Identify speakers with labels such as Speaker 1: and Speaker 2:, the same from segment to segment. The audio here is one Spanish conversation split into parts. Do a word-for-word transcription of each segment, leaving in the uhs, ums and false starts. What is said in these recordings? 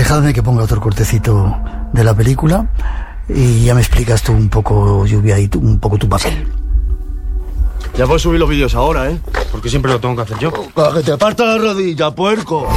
Speaker 1: dejadme que ponga otro cortecito de la película y ya me explicas tú un poco, Lluvia, y tú, un poco tu papel.
Speaker 2: Ya puedes subir los vídeos ahora, ¿eh?
Speaker 3: Porque siempre lo tengo que hacer yo.
Speaker 2: Para que te parta la rodilla, puerco.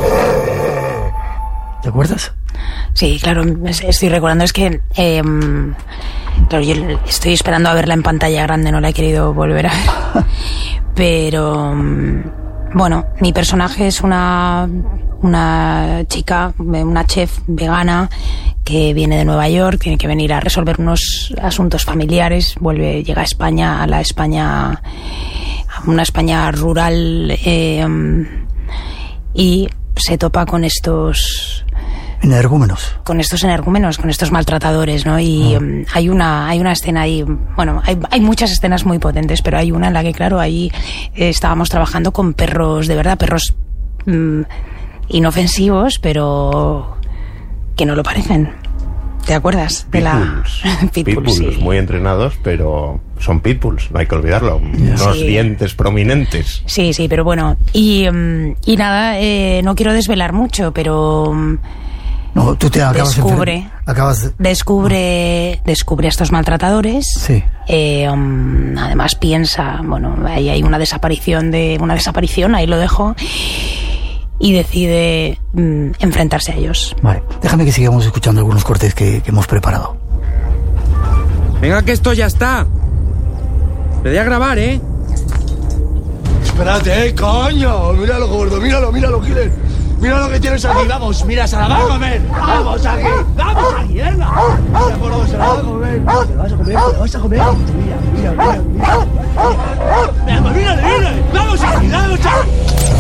Speaker 1: ¿Te acuerdas?
Speaker 4: Sí, claro, estoy recordando. Es que eh, claro, yo estoy esperando a verla en pantalla grande, no la he querido volver a ver. Pero bueno, mi personaje es una una chica, una chef vegana que viene de Nueva York, tiene que venir a resolver unos asuntos familiares, vuelve, llega a España, a la España, a una España rural, eh, y se topa con estos
Speaker 1: energúmenos,
Speaker 4: con estos energúmenos, con estos maltratadores, ¿no? Y oh. um, hay una hay una escena ahí, bueno, hay, hay muchas escenas muy potentes, pero hay una en la que, claro, ahí eh, estábamos trabajando con perros, de verdad, perros um, inofensivos, pero que no lo parecen. ¿Te acuerdas? De
Speaker 5: pitbulls.
Speaker 4: La
Speaker 5: Pitbulls,
Speaker 4: sí.
Speaker 5: Muy entrenados, pero son pitbulls, no hay que olvidarlo.
Speaker 4: Yeah.
Speaker 5: Unos
Speaker 4: Sí.
Speaker 5: dientes prominentes.
Speaker 4: Sí, sí, pero bueno. Y, um, y nada, eh, no quiero desvelar mucho, pero um,
Speaker 1: no, tú te acabas
Speaker 4: descubre,
Speaker 1: de acabas de...
Speaker 4: descubre, descubre a estos maltratadores.
Speaker 1: Sí.
Speaker 4: Eh, um, además piensa, bueno, ahí hay una desaparición de una desaparición, ahí lo dejo. Y decide mm, enfrentarse a ellos.
Speaker 1: Vale, déjame que sigamos escuchando algunos cortes que, que hemos preparado.
Speaker 3: Venga, que esto ya está. Le doy a grabar, ¿eh?
Speaker 2: Espérate, eh, coño. Míralo, gordo, míralo, míralo, Giles. Mira lo que tienes aquí, vamos, mira, se la va a comer. Vamos aquí, vamos aquí, venga. Mira, por lo que se la va a comer. Te la vas a comer, te la vas a comer. Mira, mira, mira, mira. Venga, mírale, mírale. Vamos aquí, vamos aquí.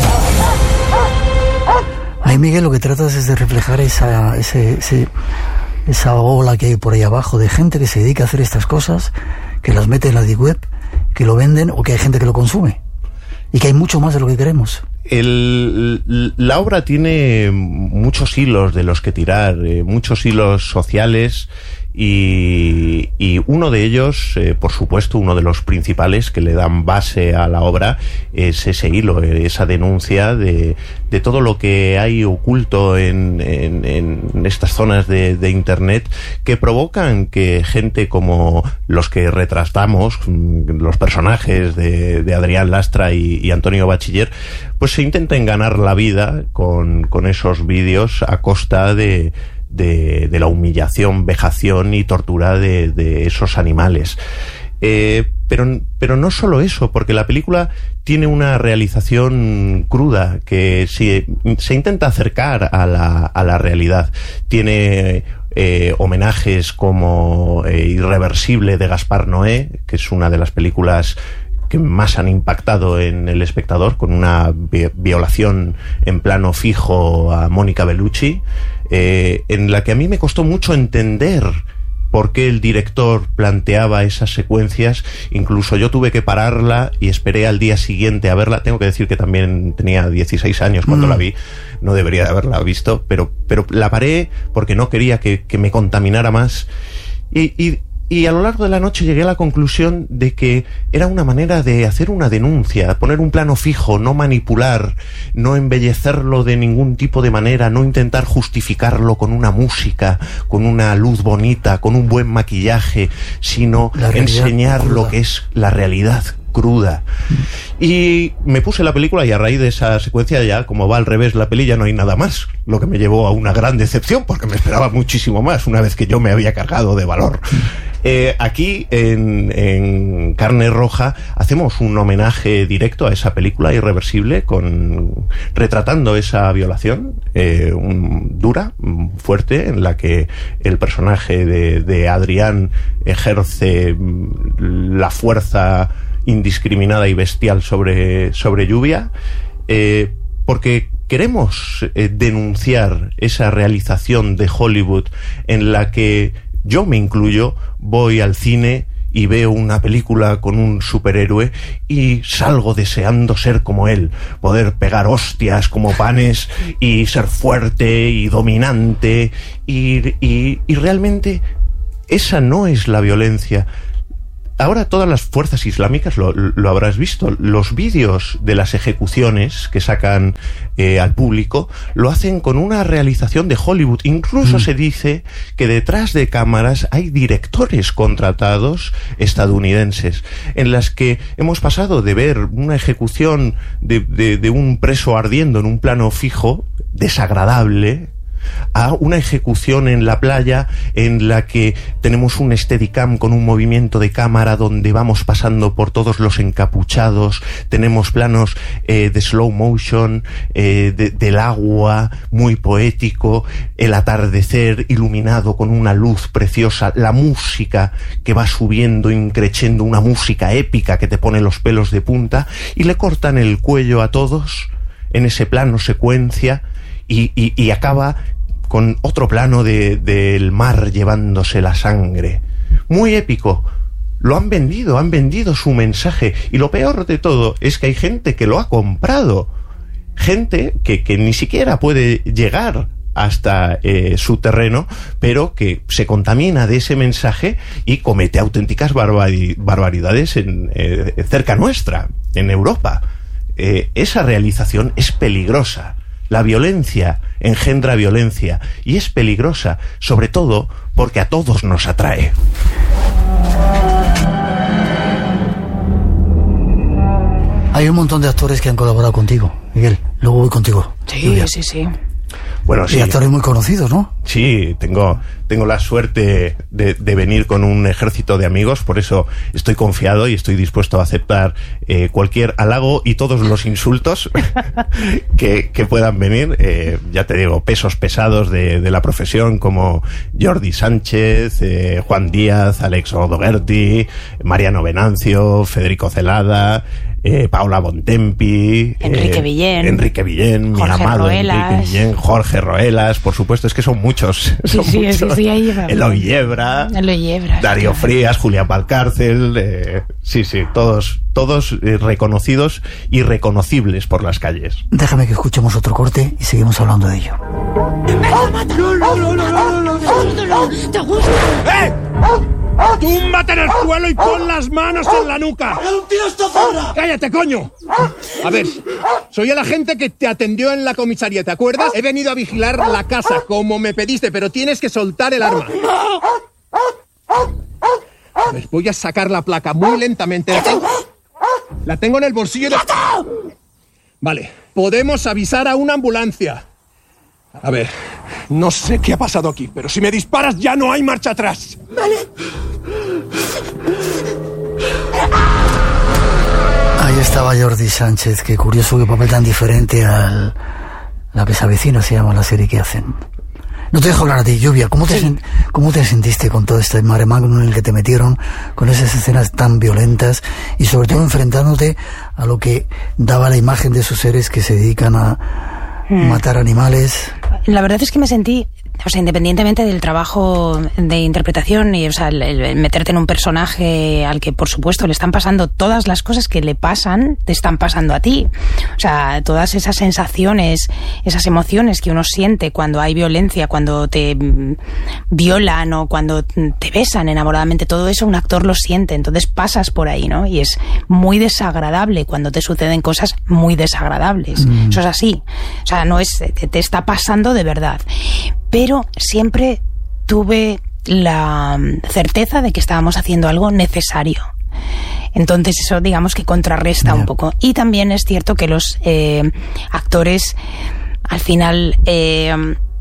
Speaker 1: Ahí, Miguel, lo que tratas es de reflejar esa, ese, ese, esa ola que hay por ahí abajo de gente que se dedica a hacer estas cosas, que las mete en la deep web, que lo venden o que hay gente que lo consume. Y que hay mucho más de lo que queremos.
Speaker 5: El, la obra tiene muchos hilos de los que tirar, eh, muchos hilos sociales, y, y uno de ellos, eh, por supuesto, uno de los principales que le dan base a la obra es ese hilo, esa denuncia de, de todo lo que hay oculto en, en, en estas zonas de, de Internet, que provocan que gente como los que retratamos, los personajes de, de Adrián Lastra y, y Antonio Bachiller, pues se intenten ganar la vida con, con esos vídeos a costa de De, de la humillación, vejación y tortura de, de esos animales. Eh, pero, pero no solo eso, porque la película tiene una realización cruda que se, se intenta acercar a la, a la realidad. Tiene eh, homenajes como eh, Irreversible de Gaspar Noé, que es una de las películas que más han impactado en el espectador, con una vi- violación en plano fijo a Mónica Bellucci, eh, en la que a mí me costó mucho entender por qué el director planteaba esas secuencias. Incluso yo tuve que pararla y esperé al día siguiente a verla. Tengo que decir que también tenía dieciséis años cuando mm. la vi, no debería de haberla visto, pero, pero la paré porque no quería que, que me contaminara más. Y, y Y a lo largo de la noche llegué a la conclusión de que era una manera de hacer una denuncia, poner un plano fijo, no manipular, no embellecerlo de ningún tipo de manera, no intentar justificarlo con una música, con una luz bonita, con un buen maquillaje, sino enseñar cruda. Lo que es la realidad cruda. Y me puse la película y a raíz de esa secuencia, ya como va al revés la peli, ya no hay nada más, lo que me llevó a una gran decepción porque me esperaba muchísimo más una vez que yo me había cargado de valor. Eh, aquí en, en Carne Roja hacemos un homenaje directo a esa película Irreversible, con retratando esa violación eh, un, dura, fuerte, en la que el personaje de, de Adrián ejerce la fuerza indiscriminada y bestial sobre, sobre Lluvia, eh, porque queremos eh, denunciar esa realización de Hollywood en la que yo me incluyo, voy al cine y veo una película con un superhéroe y salgo deseando ser como él, poder pegar hostias como panes y ser fuerte y dominante, y, y, y realmente esa no es la violencia. ahora todas las fuerzas islámicas, lo, lo habrás visto, los vídeos de las ejecuciones que sacan eh, al público lo hacen con una realización de Hollywood. Incluso mm. se dice que detrás de cámaras hay directores contratados estadounidenses, en las que hemos pasado de ver una ejecución de, de, de un preso ardiendo en un plano fijo, desagradable, a una ejecución en la playa en la que tenemos un Steadicam con un movimiento de cámara donde vamos pasando por todos los encapuchados, tenemos planos eh, de slow motion, eh, de, del agua, muy poético, el atardecer iluminado con una luz preciosa, la música que va subiendo, increciendo, una música épica que te pone los pelos de punta, y le cortan el cuello a todos en ese plano secuencia. Y, y, y acaba con otro plano de, del mar llevándose la sangre. Muy épico. Lo han vendido, han vendido su mensaje. Y lo peor de todo es que hay gente que lo ha comprado. Gente que, que ni siquiera puede llegar hasta eh, su terreno, pero que se contamina de ese mensaje y comete auténticas barbari- barbaridades en, eh, cerca nuestra, en Europa. Eh, esa realización es peligrosa. La violencia engendra violencia y es peligrosa, sobre todo porque a todos nos atrae.
Speaker 1: Hay un montón de actores que han colaborado contigo, Miguel. Luego voy contigo.
Speaker 4: Sí,
Speaker 1: Lluvia.
Speaker 4: sí, sí.
Speaker 5: Bueno, sí.
Speaker 1: Y actores muy conocidos, ¿no?
Speaker 5: Sí, tengo, tengo la suerte de, de venir con un ejército de amigos, por eso estoy confiado y estoy dispuesto a aceptar eh, cualquier halago y todos los insultos que, que puedan venir. Eh, ya te digo, pesos pesados de, de la profesión como Jordi Sánchez, eh, Juan Díaz, Alex Odoguerti, Mariano Venancio, Federico Celada, Eh, Paula Bontempi,
Speaker 4: Enrique
Speaker 5: eh,
Speaker 4: Villén,
Speaker 5: Enrique Villén, mi
Speaker 4: Jorge
Speaker 5: amado
Speaker 4: Roelas.
Speaker 5: Enrique Villén, Jorge Roelas, por supuesto, es que son muchos.
Speaker 4: Sí,
Speaker 5: son
Speaker 4: sí,
Speaker 5: muchos.
Speaker 4: sí, sí, ahí va.
Speaker 5: Eloy Yebra,
Speaker 4: Eloy Yebra,
Speaker 5: Darío
Speaker 4: claro.
Speaker 5: Frías, Julián Valcárcel, eh, sí, sí, todos, todos eh, reconocidos y reconocibles por las calles.
Speaker 1: Déjame que escuchemos otro corte y seguimos hablando de ello.
Speaker 2: No, no, no, no, no, no, no, no.
Speaker 4: ¿Te gusta?
Speaker 6: ¡Eh! ¡Túmbate en el suelo y pon las manos en la nuca!
Speaker 2: ¡Un tío esta zona!
Speaker 6: ¡Cállate, coño! A ver, soy el agente que te atendió en la comisaría, ¿te acuerdas? He venido a vigilar la casa, como me pediste, pero tienes que soltar el arma. A ver, voy a sacar la placa muy lentamente. La tengo, la tengo en el bolsillo de... Vale, podemos avisar a una ambulancia. A ver, no sé qué ha pasado aquí, pero si me disparas ya no hay marcha atrás.
Speaker 1: Ahí estaba Jordi Sánchez, que curioso, qué papel tan diferente al La que se avecina, se llama la serie que hacen. No te dejo hablar a ti, Lluvia. ¿Cómo te, sí. sen- ¿Cómo te sentiste con todo este mare magnum en el que te metieron, con esas escenas tan violentas y sobre todo enfrentándote a lo que daba la imagen de esos seres que se dedican a mm. matar animales?
Speaker 4: La verdad es que me sentí, o sea, independientemente del trabajo de interpretación y, o sea, el, el meterte en un personaje al que, por supuesto, le están pasando todas las cosas que le pasan, te están pasando a ti. O sea, todas esas sensaciones, esas emociones que uno siente cuando hay violencia, cuando te violan o cuando te besan enamoradamente, todo eso un actor lo siente, entonces pasas por ahí, ¿no? Y es muy desagradable cuando te suceden cosas muy desagradables. Mm. Eso es así. O sea, no es, te, te está pasando de verdad. Pero siempre tuve la certeza de que estábamos haciendo algo necesario. Entonces eso, digamos, que contrarresta yeah. un poco. Y también es cierto que los eh, actores, al final, eh,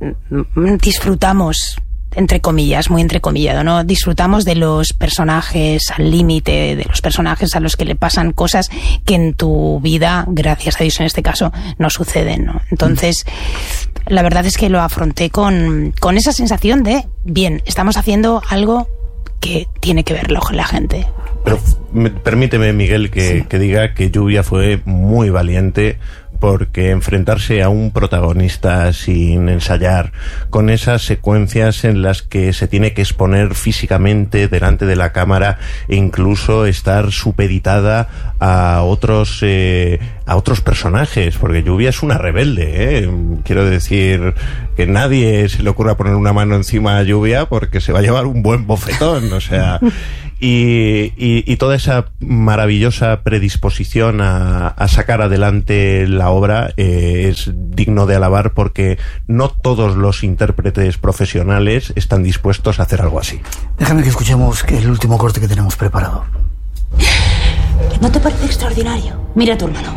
Speaker 4: disfrutamos, entre comillas, muy entrecomillado, ¿no? Disfrutamos de los personajes al límite, de los personajes a los que le pasan cosas que en tu vida, gracias a Dios en este caso, no suceden, ¿no? Entonces, mm. la verdad es que lo afronté con, con esa sensación de, bien, estamos haciendo algo que tiene que verlo con la gente.
Speaker 5: Pero me, permíteme, Miguel, que, sí. que diga que Lluvia fue muy valiente, porque enfrentarse a un protagonista sin ensayar, con esas secuencias en las que se tiene que exponer físicamente delante de la cámara e incluso estar supeditada a otros eh, a otros personajes, porque Lluvia es una rebelde, ¿eh? Quiero decir que nadie se le ocurra poner una mano encima a Lluvia porque se va a llevar un buen bofetón, o sea, Y, y, y toda esa maravillosa predisposición a, a sacar adelante la obra eh, es digno de alabar, porque no todos los intérpretes profesionales están dispuestos a hacer algo así.
Speaker 1: Déjame que escuchemos el último corte que tenemos preparado.
Speaker 4: ¿No te parece extraordinario? Mira a tu hermano.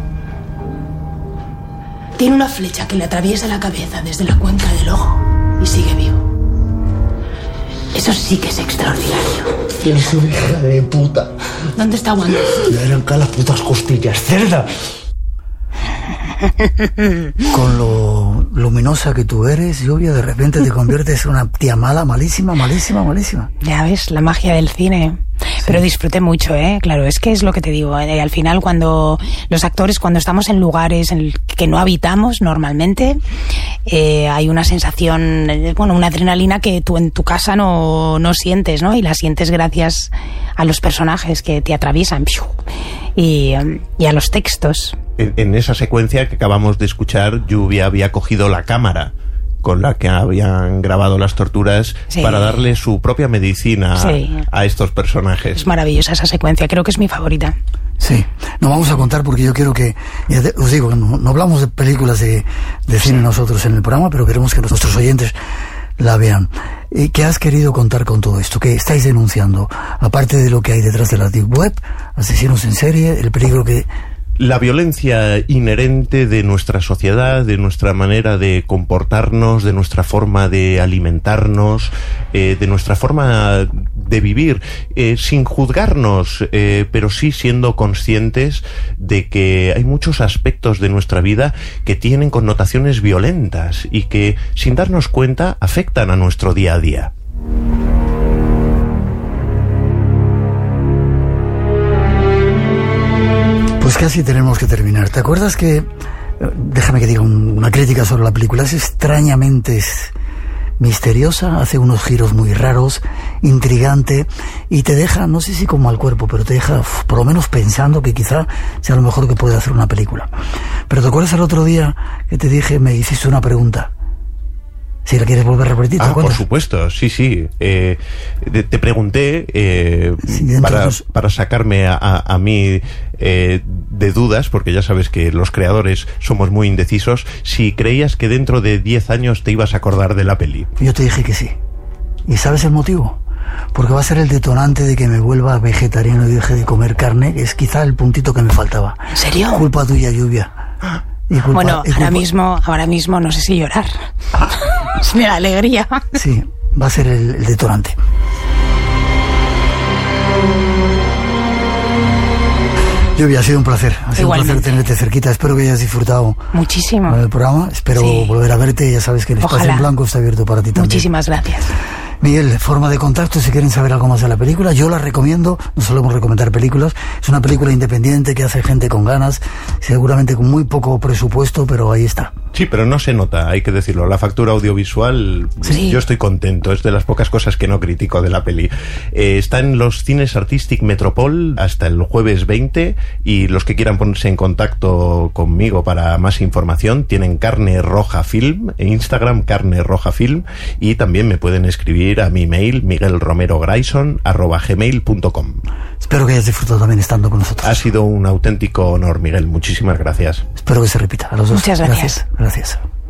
Speaker 4: Tiene una flecha que le atraviesa la cabeza desde la cuenca del ojo y sigue vivo. Eso sí que es extraordinario.
Speaker 2: Tienes una hija de puta.
Speaker 4: ¿Dónde está Wanda?
Speaker 2: Le arranca las putas costillas, cerda.
Speaker 1: Con lo luminosa que tú eres, Lluvia, de repente te conviertes en una tía mala, malísima, malísima, malísima.
Speaker 4: Ya ves, la magia del cine. Sí. Pero disfruté mucho, ¿eh? Claro, es que es lo que te digo. ¿eh? Al final, cuando los actores, cuando estamos en lugares en el que no habitamos normalmente, eh, hay una sensación, bueno, una adrenalina que tú en tu casa no, no sientes, ¿no? Y la sientes gracias a los personajes que te atraviesan y, y a los textos.
Speaker 5: En, en esa secuencia que acabamos de escuchar, Lluvia había cogido la cámara con la que habían grabado las torturas, sí, para darle su propia medicina, sí, a estos personajes.
Speaker 4: Es maravillosa esa secuencia, creo que es mi favorita.
Speaker 1: Sí, no vamos a contar porque yo quiero que, ya te, os digo, no, no hablamos de películas de, de cine sí. nosotros en el programa, pero queremos que nuestros oyentes la vean. ¿Qué has querido contar con todo esto? ¿Qué estáis denunciando? Aparte de lo que hay detrás de la Deep Web, asesinos en serie, el peligro que...
Speaker 5: La violencia inherente de nuestra sociedad, de nuestra manera de comportarnos, de nuestra forma de alimentarnos, eh, de nuestra forma de vivir, eh, sin juzgarnos, eh, pero sí siendo conscientes de que hay muchos aspectos de nuestra vida que tienen connotaciones violentas y que, sin darnos cuenta, afectan a nuestro día a día.
Speaker 1: Pues casi tenemos que terminar. ¿Te acuerdas que, déjame que diga un, una crítica sobre la película, es extrañamente misteriosa, hace unos giros muy raros, intrigante, y te deja, no sé si con mal cuerpo, pero te deja uf, por lo menos pensando que quizá sea lo mejor que puede hacer una película. Pero ¿te acuerdas el otro día que te dije, me hiciste una pregunta? Si la quieres volver a repetir, ¿te
Speaker 5: Ah,
Speaker 1: acuerdas?
Speaker 5: por supuesto, sí, sí. Eh, te, te pregunté eh, sí, para, los... para sacarme a, a, a mí eh, de dudas, porque ya sabes que los creadores somos muy indecisos, si creías que dentro de diez años te ibas a acordar de la peli.
Speaker 1: Yo te dije que sí. ¿Y sabes el motivo? Porque va a ser el detonante de que me vuelva vegetariano y deje de comer carne, que es quizá el puntito que me faltaba.
Speaker 4: ¿En serio?
Speaker 1: Culpa tuya, Lluvia. Y culpa,
Speaker 4: bueno,
Speaker 1: y culpa...
Speaker 4: ahora mismo, ahora mismo no sé si llorar. Es de alegría.
Speaker 1: Sí, va a ser el, el detonante. Lluvia, ha sido un placer. Ha sido Igualmente. un placer tenerte cerquita. Espero que hayas disfrutado
Speaker 4: muchísimo
Speaker 1: del programa. Espero sí. volver a verte. Ya sabes que el espacio Ojalá. en blanco está abierto para ti también.
Speaker 4: Muchísimas gracias.
Speaker 1: Miguel, forma de contacto si quieren saber algo más de la película. Yo la recomiendo, no solemos recomendar películas. Es una película independiente que hace gente con ganas, seguramente con muy poco presupuesto, pero ahí está.
Speaker 5: Sí, pero no se nota, hay que decirlo. La factura audiovisual, sí. yo estoy contento. Es de las pocas cosas que no critico de la peli. Eh, está en los cines Artistic Metropol hasta el jueves veinte, y los que quieran ponerse en contacto conmigo para más información tienen Carne Roja Film, en Instagram Carne Roja Film, y también me pueden escribir a mi mail miguelromerograyson arroba gmail punto com.
Speaker 1: Espero que hayas disfrutado también estando con nosotros.
Speaker 5: Ha sido un auténtico honor, Miguel. Muchísimas gracias.
Speaker 1: Espero que se repita a los dos.
Speaker 4: Muchas gracias.
Speaker 1: Gracias. gracias.